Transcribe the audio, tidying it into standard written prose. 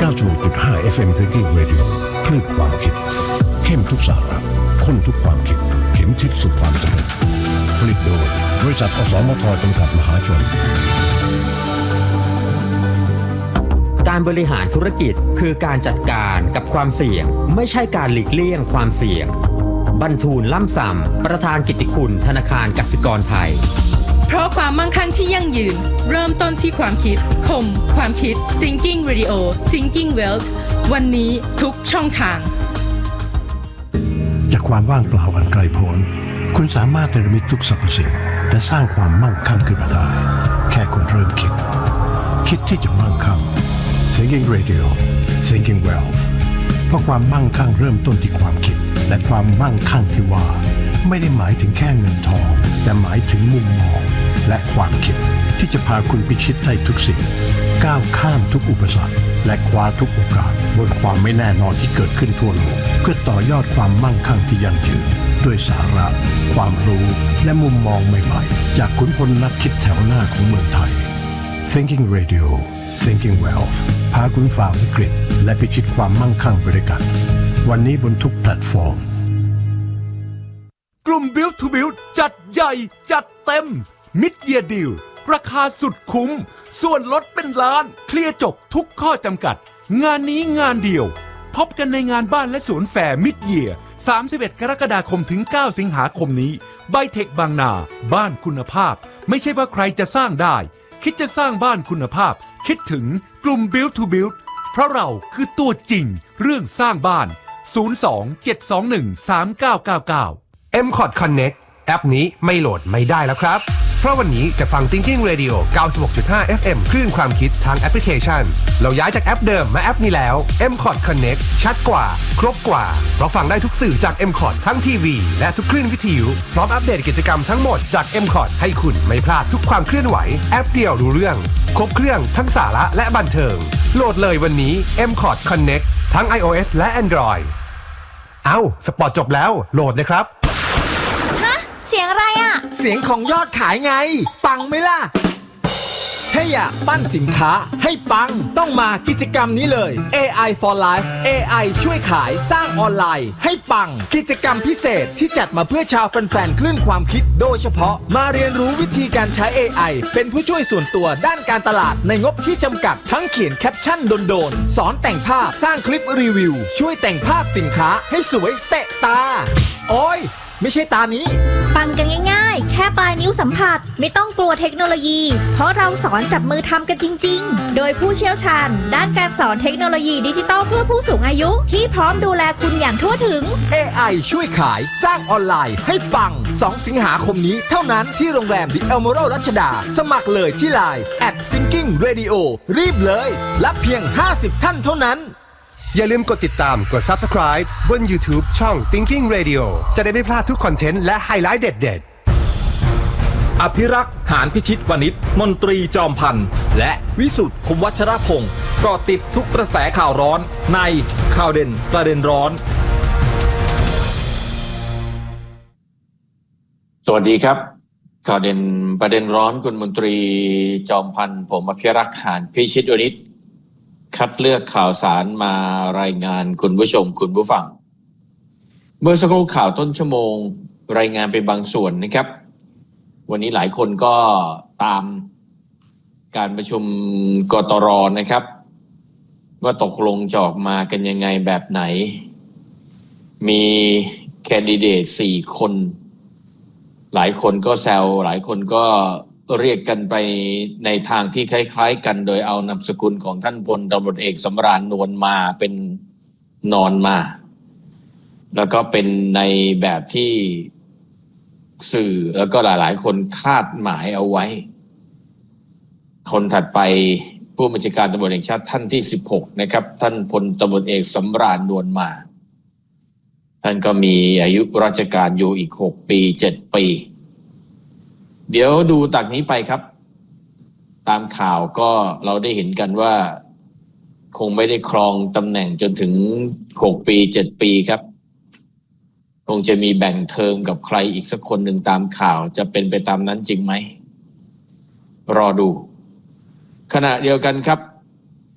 96.5 FM Thinking Radio คลื่นความคิดเข้มทุกสาระข้นทุกความคิดเข็มทิศสู่ความสำเร็จผลิตโดยบริษัทอสมทจำกัดมหาชนการบริหารธุรกิจคือการจัดการกับความเสี่ยงไม่ใช่การหลีกเลี่ยงความเสี่ยงบรรทูลล่ำส่ำประธานกิตติคุณธนาคารกสิกรไทยเพราะความมั่งคั่งที่ยั่งยืนเริ่มต้นที่ความคิดคมความคิด Thinking Radio Thinking Wealth วันนี้ทุกช่องทางจากความว่างเปล่าอันไกลโพ้นคุณสามารถเนรมิตทุกสรรพสิ่งและสร้างความมั่งคั่งขึ้นมาได้แค่คุณเริ่มคิดที่จะมั่งคั่ง Thinking Radio Thinking Wealth เพราะความมั่งคั่งเริ่มต้นที่ความคิดและความมั่งคั่งที่ว่าไม่ได้หมายถึงแค่เงินทองแต่หมายถึงมุมมองและความคิดที่จะพาคุณพิชิตได้ทุกสิ่งก้าวข้ามทุกอุปสรรคและคว้าทุกโอกาสบนความไม่แน่นอนที่เกิดขึ้นทั่วโลกเพื่อต่อยอดความมั่งคั่งที่ยั่งยืนด้วยสาระความรู้และมุมมองใหม่ๆจากขุนพลนักคิดแถวหน้าของเมืองไทย Thinking Radio Thinking Wealth พาคุณฝ่าวิกฤตและพิชิตความมั่งคั่งไปด้วยกันวันนี้บนทุกแพลตฟอร์มกลุ่ม Build to Build จัดใหญ่จัดเต็ม Mid Year Deal ราคาสุดคุ้มส่วนลดเป็นล้านเคลียร์จบทุกข้อจำกัดงานนี้งานเดียวพบกันในงานบ้านและสวนแฟร์ Mid Year 31 กรกฎาคมถึง 9 สิงหาคมนี้ไบเทคบางนาบ้านคุณภาพไม่ใช่ว่าใครจะสร้างได้คิดจะสร้างบ้านคุณภาพคิดถึงกลุ่ม Build to Build เพราะเราคือตัวจริงเรื่องสร้างบ้าน 02-721-3999 MCOT Connect แอปนี้ไม่โหลดไม่ได้แล้วครับเพราะวันนี้จะฟัง Thinking Radio 96.5 FM คลื่นความคิดทางแอปพลิเคชันเราย้ายจากแอปเดิมมาแอปนี้แล้ว MCOT Connect ชัดกว่าครบกว่าเพราะฟังได้ทุกสื่อจาก MCOT ทั้งทีวีและทุกคลื่นวิทยุพร้อมอัปเดตกิจกรรมทั้งหมดจาก MCOT ให้คุณไม่พลาดทุกความเคลื่อนไหวแอปเดียวรู้เรื่องครบเครื่องทั้งสาระและบันเทิงโหลดเลยวันนี้ MCOT Connect ทั้ง iOS และ Android สปอร์ตจบแล้วโหลดเลยครับเสียงอะไรอ่ะเสียงของยอดขายไงปังไหมล่ะถ้าอยากปั้นสินค้าให้ปังต้องมากิจกรรมนี้เลย AI for Life AI ช่วยขายสร้างออนไลน์ให้ปังกิจกรรมพิเศษที่จัดมาเพื่อชาวแฟนๆคลื่นความคิดโดยเฉพาะมาเรียนรู้วิธีการใช้ AI เป็นผู้ช่วยส่วนตัวด้านการตลาดในงบที่จำกัดทั้งเขียนแคปชั่นโดนๆสอนแต่งภาพสร้างคลิปรีวิวช่วยแต่งภาพสินค้าให้สวยเตะตาโอ้ยไม่ใช่ตานี้ปังกันง่ายๆแค่ปลายนิ้วสัมผัสไม่ต้องกลัวเทคโนโลยีเพราะเราสอนจับมือทำกันจริงๆโดยผู้เชี่ยวชาญด้านการสอนเทคโนโลยีดิจิทัลเพื่อผู้สูงอายุที่พร้อมดูแลคุณอย่างทั่วถึง AI ช่วยขายสร้างออนไลน์ให้ปัง2 สิงหาคมนี้เท่านั้นที่โรงแรม The Emerald รัชดาสมัครเลยที่ LINE @Thinking Radio รีบเลยรับเพียง50ท่านเท่านั้นอย่าลืมกดติดตามกด Subscribe บน YouTube ช่อง Thinking Radio จะได้ไม่พลาดทุกคอนเทนต์และไฮไลท์เด็ดๆอภิรักษ์หานพิชิตวณิชมนตรีจอมพันธ์และวิสุทธิ์คมวัชรพงศ์เกาะติดทุกกระแสข่าวร้อนในข่าวเด่นประเด็นร้อนสวัสดีครับข่าวเด่นประเด็นร้อนคุณมนตรีจอมพันธ์ผมอภิรักษ์หานพิชิตวณิชคัดเลือกข่าวสารมารายงานคุณผู้ชมคุณผู้ฟังเมื่อสักครู่ข่าวต้นชั่วโมงรายงานไปบางส่วนนะครับวันนี้หลายคนก็ตามการประชุมกตร.นะครับว่าตกลงจะออกมากันยังไงแบบไหนมีแคนดิเดต4คนหลายคนก็แซวหลายคนก็เรียกกันไปในทางที่คล้ายๆกันโดยเอานามสกุลของท่านพลตำรวจเอกสำราญนวลมาเป็นนอนมาแล้วก็เป็นในแบบที่สื่อแล้วก็หลายๆคนคาดหมายเอาไว้คนถัดไปผู้บัญชาการตำรวจแห่งชาติท่านที่16นะครับท่านพลตำรวจเอกสำราญนวลมาท่านก็มีอายุราชการอยู่อีก6 ปี 7 ปีเดี๋ยวดูจากนี้ไปครับตามข่าวก็เราได้เห็นกันว่าคงไม่ได้ครองตำแหน่งจนถึง6 ปี 7 ปีครับคงจะมีแบ่งเทอมกับใครอีกสักคนหนึ่งตามข่าวจะเป็นไปตามนั้นจริงไหมรอดูขณะเดียวกันครับ